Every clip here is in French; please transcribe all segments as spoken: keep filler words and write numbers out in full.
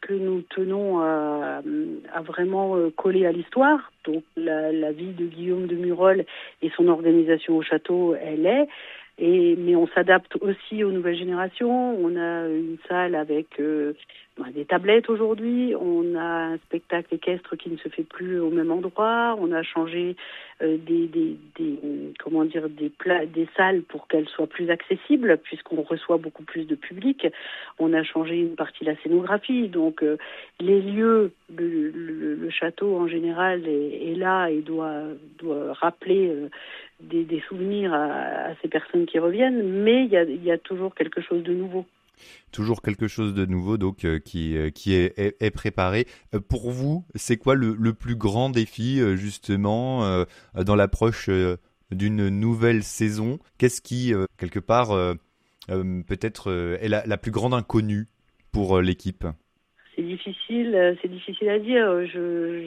que nous tenons à, à vraiment coller à l'histoire. Donc la, la vie de Guillaume de Murol et son organisation au château, elle est. Et, mais on s'adapte aussi aux nouvelles générations. On a une salle avec euh, des tablettes aujourd'hui. On a un spectacle équestre qui ne se fait plus au même endroit. On a changé euh, des, des, des, comment dire, des, pla- des salles pour qu'elles soient plus accessibles, puisqu'on reçoit beaucoup plus de public. On a changé une partie de la scénographie. Donc euh, les lieux, le, le, le château en général est, est là et doit, doit rappeler euh, Des, des souvenirs à, à ces personnes qui reviennent, mais il y a, y a toujours quelque chose de nouveau. Toujours quelque chose de nouveau donc euh, qui, euh, qui est, est, est préparé. Euh, pour vous, c'est quoi le, le plus grand défi euh, justement euh, dans l'approche euh, d'une nouvelle saison? Qu'est-ce qui, euh, quelque part, euh, euh, peut-être euh, est la, la plus grande inconnue pour euh, l'équipe? C'est difficile, c'est difficile à dire. Je,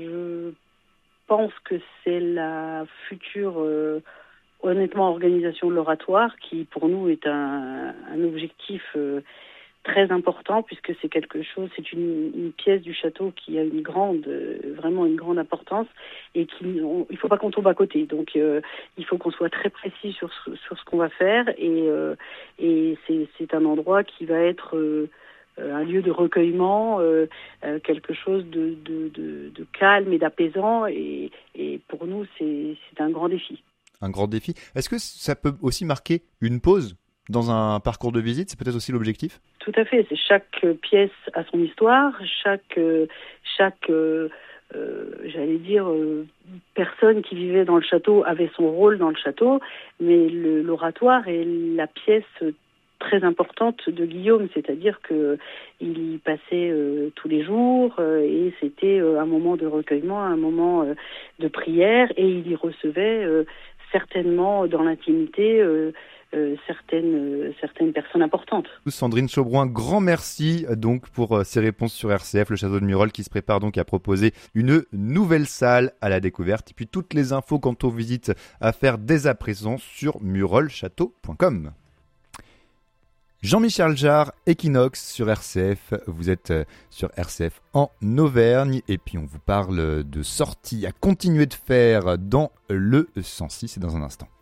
je pense que c'est la future... Euh, honnêtement, organisation de l'oratoire, qui pour nous est un, un objectif euh, très important, puisque c'est quelque chose, c'est une, une pièce du château qui a une grande, euh, vraiment une grande importance, et qu'il ne faut pas qu'on tombe à côté. Donc, euh, il faut qu'on soit très précis sur ce, sur ce qu'on va faire, et, euh, et c'est, c'est un endroit qui va être euh, un lieu de recueillement, euh, euh, quelque chose de, de, de, de calme et d'apaisant, et, et pour nous, c'est, c'est un grand défi. Un grand défi. Est-ce que ça peut aussi marquer une pause dans un parcours de visite? C'est peut-être aussi l'objectif? Tout à fait. C'est chaque pièce a son histoire. Chaque, chaque, euh, euh, j'allais dire, euh, personne qui vivait dans le château avait son rôle dans le château. Mais le, l'oratoire est la pièce très importante de Guillaume, c'est-à-dire que il y passait euh, tous les jours euh, et c'était euh, un moment de recueillement, un moment euh, de prière, et il y recevait euh, certainement dans l'intimité euh, euh, certaines, euh, certaines personnes importantes. Sandrine Chaubroin, grand merci donc pour euh, ces réponses sur R C F, le château de Murol qui se prépare donc à proposer une nouvelle salle à la découverte. Et puis toutes les infos quant aux visites à faire dès à présent sur murol château point com. Jean-Michel Jarre, Equinox sur R C F. Vous êtes sur R C F en Auvergne et puis on vous parle de sorties à continuer de faire dans le cent six et dans un instant.